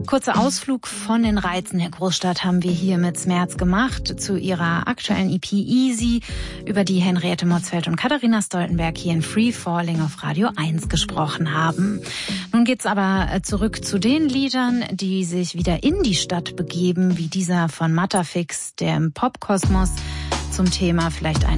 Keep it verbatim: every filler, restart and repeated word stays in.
kurzer Ausflug von den Reizen der Großstadt haben wir hier mit Smerz gemacht zu ihrer aktuellen E P Easy, über die Henriette Motzfeldt und Katharina Stoltenberg hier in Free Falling auf Radio eins gesprochen haben. Nun geht's aber zurück zu den Liedern, die sich wieder in die Stadt begeben, wie dieser von Matterfix, der im Popkosmos zum Thema vielleicht ein